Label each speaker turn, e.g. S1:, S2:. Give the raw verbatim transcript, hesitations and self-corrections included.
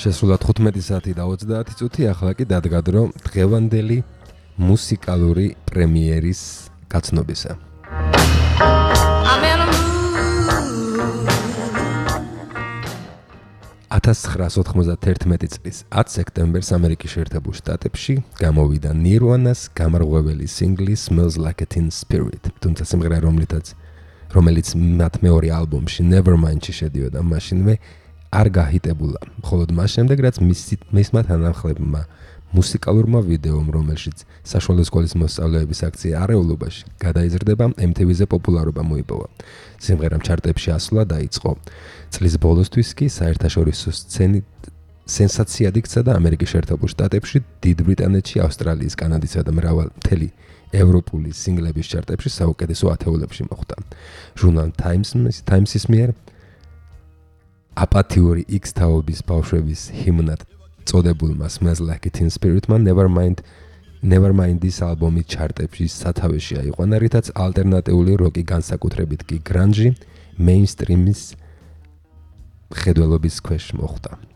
S1: შესრულა თხუთმეტი საათი და ოცდაათი წუთი, ახლა კი დადგა დრო დღევანდელი მუსიკალური პრემიერის გაცნობისა. ათას ცხრაას ოთხმოცდაათი წლის ათი სექტემბერს ამერიკის შეერთებულ შტატებში გამოვიდა Nirvana-ს გამარღვეველი სინგლი Smells Like Teen Spirit, თუმცა სიმღერა რომლითაც რომელიც მათ მეორე ალბომში Nevermind-ში შედიოდა, მაშინვე არ გაჰიტებულა. მხოლოდ მას შემდეგ, რაც მისმა თანამხლებმა მუსიკალურმა ვიდეომ, რომელშიც საშუალო სკოლის მოსწავლეების აქცია არეულობაში გადაიზრდება, em ti vi-ზე პოპულარობა მოიპოვა. სიმღერამ ჩარტებში ასვლა დაიწყო. წლის ბოლოსთვის კი საერთაშორისო სცენით სენსაციად იქცა და ამერიკის შეერთებულ შტატებში, დიდ ბრიტანეთში, ავსტრალიის, კანადისა და მრავალ მთელი ევროპული სინგლების ჩარტებში საუკეთესო ათეულებში მოხვდა. ჟურნალ Times-ის მიერ აპათიური იქს-თაობის ბავშვების ჰიმნად წოდებულმა Smells Like Teen Spirit-მა Nevermind Nevermind-ის ალბომი ჩარტებში სათავეში აიყვანა, რითაც ალტერნატიული როკი, განსაკუთრებით კი გრანჟი, მეინსტრიმის ხედველობის ქვეშ მოხვდა.